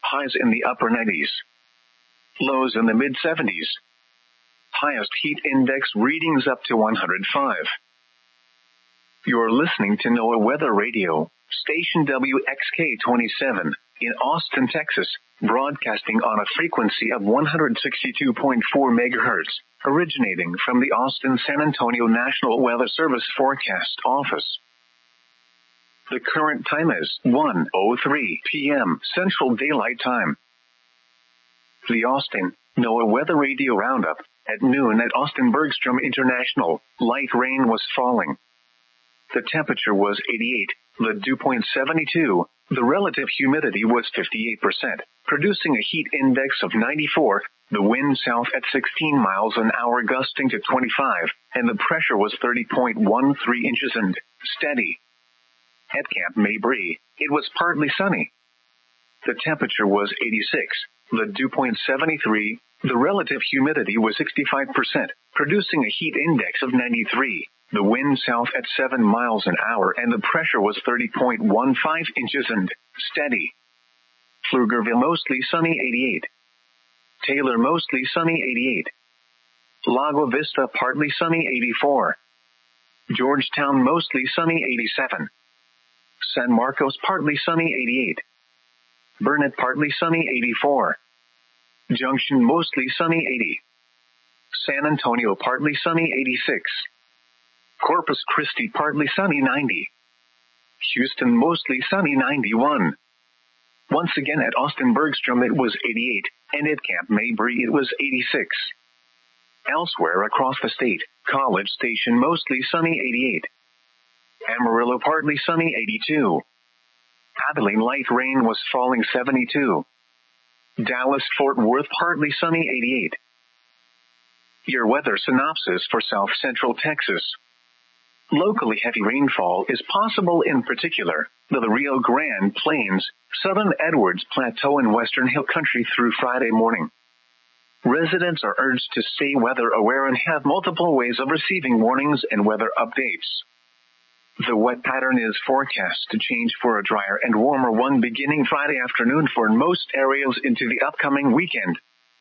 Highs in the upper 90s. Lows in the mid-70s. Highest heat index readings up to 105. You're listening to NOAA Weather Radio, station WXK-27 in Austin, Texas, broadcasting on a frequency of 162.4 megahertz, originating from the Austin-San Antonio National Weather Service Forecast Office. The current time is 1:03 p.m. Central Daylight Time. The Austin NOAA Weather Radio Roundup. At noon at Austin Bergstrom International, light rain was falling. The temperature was 88, the dew point 72, the relative humidity was 58%, producing a heat index of 94, the wind south at 16 miles an hour gusting to 25, and the pressure was 30.13 inches and steady. At Camp Mabry, it was partly sunny. The temperature was 86, the dew point 73, the relative humidity was 65%, producing a heat index of 93. The wind south at 7 miles an hour and the pressure was 30.15 inches and steady. Pflugerville mostly sunny 88. Taylor mostly sunny 88. Lago Vista partly sunny 84. Georgetown mostly sunny 87. San Marcos partly sunny 88. Burnett partly sunny 84. Junction mostly sunny 80. San Antonio partly sunny 86. Corpus Christi partly sunny 90. Houston mostly sunny 91. Once again at Austin Bergstrom it was 88, and at Camp Mabry it was 86. Elsewhere across the state, College Station mostly sunny 88. Amarillo partly sunny 82. Abilene light rain was falling 72. Dallas Fort Worth partly sunny 88. Your weather synopsis for South Central Texas. Locally heavy rainfall is possible in particular the Rio Grande Plains, Southern Edwards Plateau and Western Hill Country through Friday morning. Residents are urged to stay weather aware and have multiple ways of receiving warnings and weather updates. The wet pattern is forecast to change for a drier and warmer one beginning Friday afternoon for most areas into the upcoming weekend.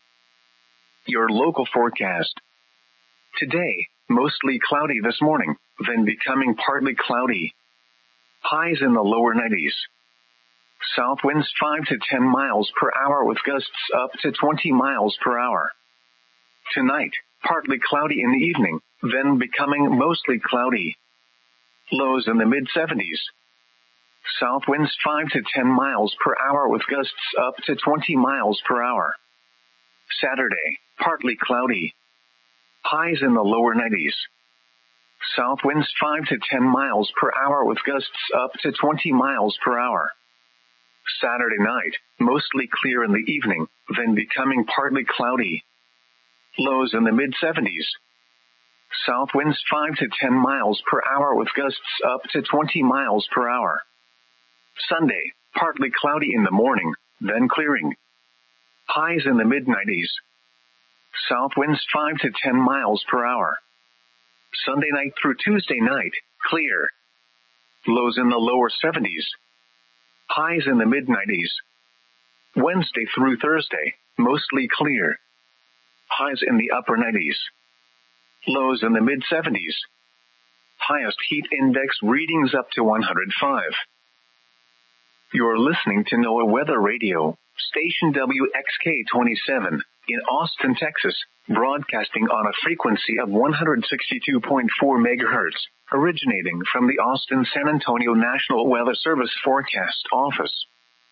Your local forecast. Today, mostly cloudy this morning, then becoming partly cloudy. Highs in the lower 90s. South winds 5 to 10 miles per hour with gusts up to 20 miles per hour. Tonight, partly cloudy in the evening, then becoming mostly cloudy. Lows in the mid-70s. South winds 5 to 10 miles per hour with gusts up to 20 miles per hour. Saturday, partly cloudy. Highs in the lower 90s. South winds 5 to 10 miles per hour with gusts up to 20 miles per hour. Saturday night, mostly clear in the evening, then becoming partly cloudy. Lows in the mid-70s. South winds 5 to 10 miles per hour with gusts up to 20 miles per hour. Sunday, partly cloudy in the morning, then clearing. Highs in the mid-90s. South winds 5 to 10 miles per hour. Sunday night through Tuesday night, clear. Lows in the lower 70s. Highs in the mid-90s. Wednesday through Thursday, mostly clear. Highs in the upper 90s. Lows in the mid-70s. Highest heat index readings up to 105. You're listening to NOAA Weather Radio, station WXK-27 in Austin, Texas, broadcasting on a frequency of 162.4 megahertz, originating from the Austin-San Antonio National Weather Service Forecast Office.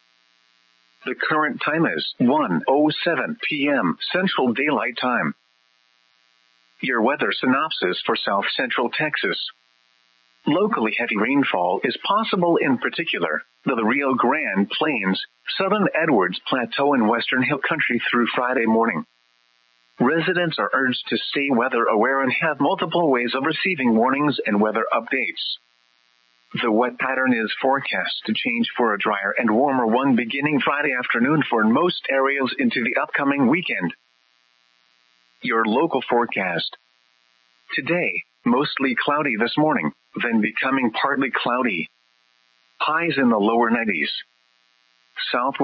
The current time is 1:07 p.m. Central Daylight Time. Your weather synopsis for South Central Texas. Locally heavy rainfall is possible in particular the Rio Grande Plains, Southern Edwards Plateau and Western Hill Country through Friday morning. Residents are urged to stay weather aware and have multiple ways of receiving warnings and weather updates. The wet pattern is forecast to change for a drier and warmer one beginning Friday afternoon for most areas into the upcoming weekend. Your local forecast. Today, mostly cloudy this morning, then becoming partly cloudy. Highs in the lower 90s. South